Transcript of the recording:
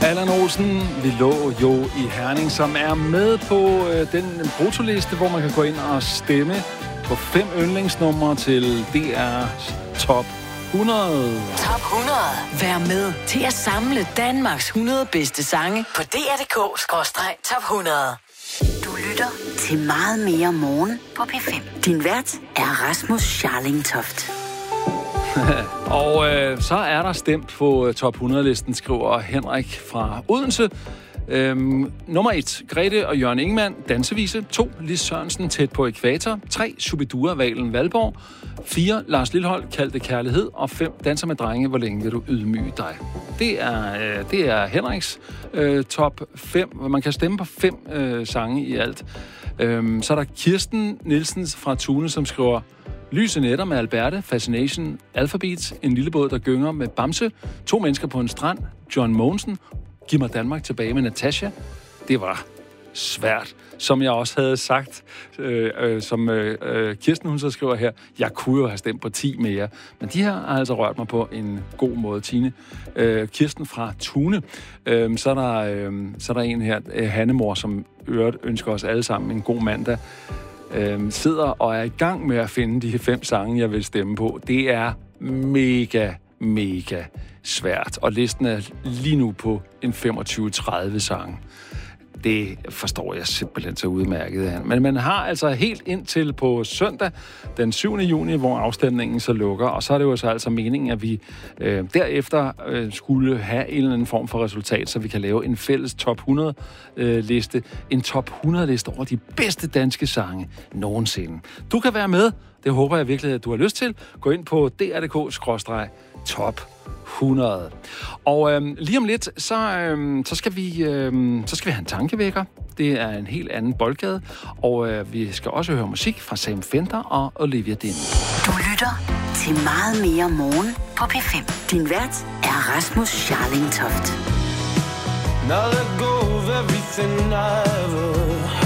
Allan Olsen, vi lå jo i Herning, som er med på den brutoliste, hvor man kan gå ind og stemme på 5 yndlingsnumre til DR's Top 100. Top 100. Vær med til at samle Danmarks 100 bedste sange på DR.dk/top 100. Du lytter til Meget mere morgen på P5. Din vært er Rasmus Scharling-Toft. Og så er der stemt på Top 100-listen, skriver Henrik fra Odense. Nummer 1, Grete og Jørgen Ingemann, dansevise. 2, Lis Sørensen, Tæt på ekvator. 3, Shubidua, Valen Valborg. 4, Lars Lilholt, Kald det kærlighed. Og 5, Danser med drenge, hvor længe vil du ydmyge dig. Det er Henriks top 5. Man kan stemme på 5 sange i alt. Så er der Kirsten Nielsen fra Tune, som skriver Lyse nætter med Alberte, Fascination, Alphabet, En lille båd, der gynger med Bamse, 2 mennesker på en strand, John Mogensen, Giv mig Danmark tilbage med Natasha. Det var svært, som jeg også havde sagt, som Kirsten hun så skriver her, jeg kunne jo have stemt på 10 mere, men de her har altså rørt mig på en god måde, Tine. Kirsten fra Tune. Så er der en her, Hannemor, som ønsker os alle sammen en god mandag. Sidder og er i gang med at finde de 5 sange, jeg vil stemme på. Det er mega svært, og listen er lige nu på en 25-30 sange. Det forstår jeg simpelthen så udmærket af. Men man har altså helt indtil på søndag, den 7. juni, hvor afstemningen så lukker, og så er det jo så altså meningen, at vi derefter skulle have en eller anden form for resultat, så vi kan lave en fælles top 100-liste. En top 100-liste over de bedste danske sange nogensinde. Du kan være med. Det håber jeg virkelig, at du har lyst til. Gå ind på dr.dk/top 100. Og lige om lidt, så skal vi have en tankevækker. Det er en helt anden boldgade. Og vi skal også høre musik fra Sam Fender og Olivia Dean. Du lytter til Meget mere morgen på P5. Din vært er Rasmus Scharling-Toft. Now let go of everything I ever